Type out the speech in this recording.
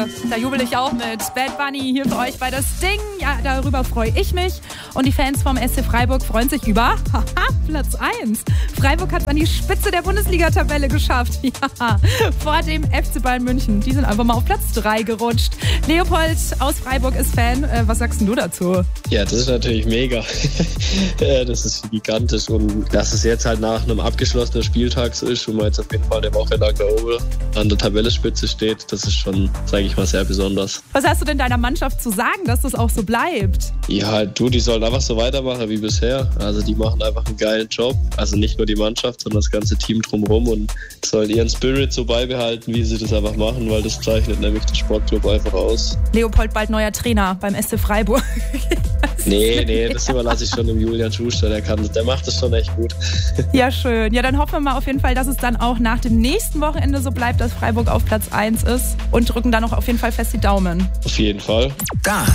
Leute, da jubel ich auch mit. Bad Bunny hier für euch bei das Ding. Ja, darüber freue ich mich. Und die Fans vom SC Freiburg freuen sich über Platz 1. Freiburg hat es an die Spitze der Bundesliga-Tabelle geschafft. Ja, vor dem FC Bayern München. Die sind einfach mal auf Platz 3 gerutscht. Leopold aus Freiburg ist Fan. Was sagst denn du dazu? Ja, das ist natürlich mega. Das ist gigantisch. Und dass es jetzt halt nach einem abgeschlossenen Spieltag so ist und man jetzt auf jeden Fall eine Woche lang da oben an der Tabellenspitze steht, das ist schon, sage ich mal, sehr besonders. Was hast du denn deiner Mannschaft zu sagen, dass das auch so bleibt? Ja, die sollen einfach so weitermachen wie bisher. Also die machen einfach einen geilen Job. Also nicht nur die Mannschaft, sondern das ganze Team drumherum und sollen ihren Spirit so beibehalten, wie sie das einfach machen, weil das zeichnet nämlich den Sportclub einfach aus. Leopold bald neuer Trainer beim SC Freiburg. Nee, das überlasse ich schon dem Julian Schuster, der macht das schon echt gut. Ja, schön. Ja, dann hoffen wir mal auf jeden Fall, dass es dann auch nach dem nächsten Wochenende so bleibt, dass Freiburg auf Platz 1 ist und drücken da noch auf jeden Fall fest die Daumen. Auf jeden Fall. Gas.